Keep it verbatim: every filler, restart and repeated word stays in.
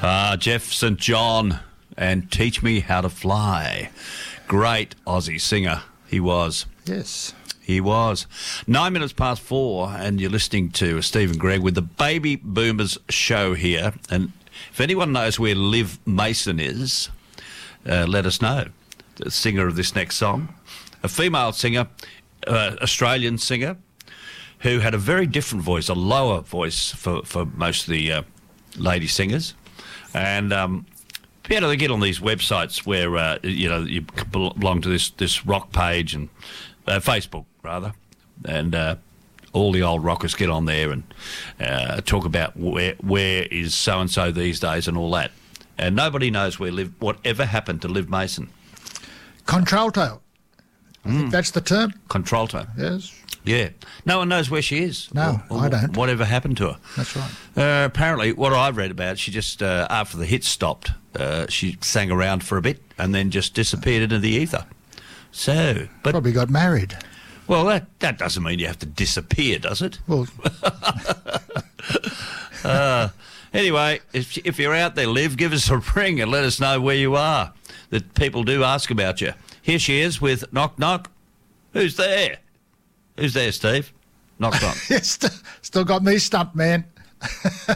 Ah, Jeff Saint John and Teach Me How to Fly. Great Aussie singer he was. Yes. He was. Nine minutes past four, and you're listening to Stephen Gregg with the Baby Boomers show here. And if anyone knows where Liv Mason is, uh, let us know. The singer of this next song. A female singer, uh, Australian singer, who had a very different voice, a lower voice for, for most of the uh, lady singers. And, um, you know, they get on these websites where, uh, you know, you belong to this, this rock page and uh, Facebook, rather, and uh, all the old rockers get on there and uh, talk about where where is so-and-so these days and all that. And nobody knows where Liv, whatever happened to Liv Mason. Contralto. I Mm. think that's the term. Contralto. Yes. Yeah. No one knows where she is. No, or, or I don't. Whatever happened to her. That's right. Uh, apparently, what I've read about, she just, uh, after the hit stopped, uh, she sang around for a bit and then just disappeared into the ether. So, but... Probably got married. Well, that, that doesn't mean you have to disappear, does it? Well... uh, anyway, if, if you're out there, Liv, give us a ring and let us know where you are. That people do ask about you. Here she is with Knock Knock. Who's there? Who's there, Steve? Knock Knock. Still got me stumped, man.